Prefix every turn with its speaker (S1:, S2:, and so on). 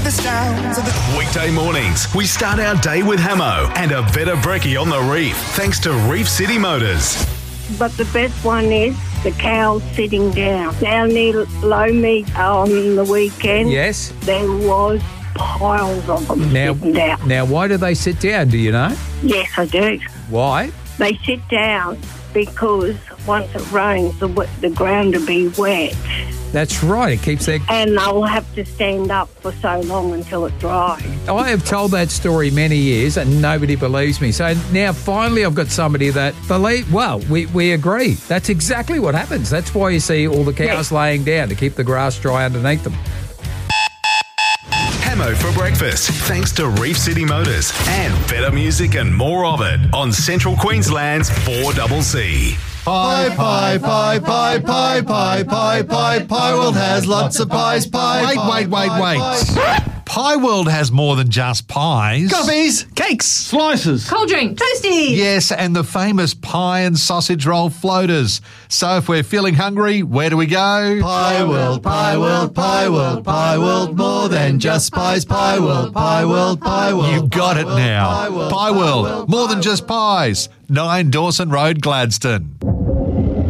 S1: the sounds of the...
S2: Weekday mornings, we start our day with Hamo and a better brekkie on the reef, thanks to Reef City Motors.
S3: But the best one is the cows sitting down. Down near Low Meat on the weekend,
S4: Yes.
S3: there was piles of them sitting down.
S4: Now, why do they sit down? Do you know?
S3: Yes, I do.
S4: Why?
S3: They sit down because once it rains, the ground will be wet
S4: That's right. It keeps their...
S3: and they'll have to stand up for so long until it dries.
S4: I have told that story many years and nobody believes me. So now finally I've got somebody that we agree. That's exactly what happens. That's why you see all the cows laying down to keep the grass dry underneath them.
S2: Hamo for breakfast, thanks to Reef City Motors and better music and more of it on Central Queensland's 4CC.
S5: Pie, pie, pie, pie, pie, pie, pie, pie, Pie World has lots of pies, pie.
S6: Wait. Pie World has more than just pies.
S5: Coffees,
S6: Cakes.
S7: Slices.
S8: Cold drink. Toasty.
S6: Yes, and the famous pie and sausage roll floaters. So if we're feeling hungry, where do we go?
S5: Pie World, Pie World, Pie World, Pie World, more than just pies, Pie World, Pie World, Pie World.
S6: You got it now. Pie World, more than just pies. 9 Dawson Road, Gladstone.